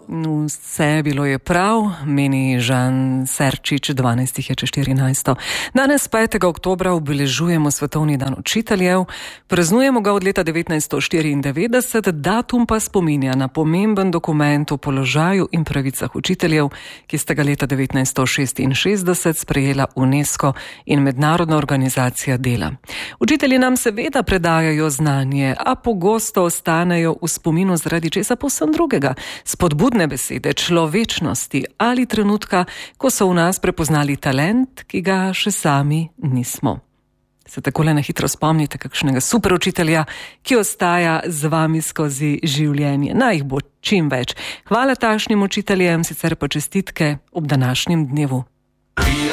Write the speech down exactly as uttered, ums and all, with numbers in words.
Vse bilo je prav, meni Žan Serčič, dvanajst je čez štirinajsto. Danes petega oktobra obeležujemo Svetovni dan učiteljev, praznujemo ga od leta devetnajststo štiriindevetdeset, datum pa spominja na pomemben dokument o položaju in pravicah učiteljev, ki sta ga leta devetnajststo šestinšestdeset sprejela UNESCO in Mednarodna organizacija dela. Učitelji nam seveda predajajo znanje, a pogosto ostanejo v spominu zaradi česa povsem drugega. Spodbudne besede, človečnosti ali trenutka, ko so v nas prepoznali talent, ki ga še sami nismo. Se takole na hitro spomnite kakšnega super učitelja, ki ostaja z vami skozi življenje. Naj jih bo čim več. Hvala takšnim učiteljem, sicer pa čestitke ob današnjem dnevu.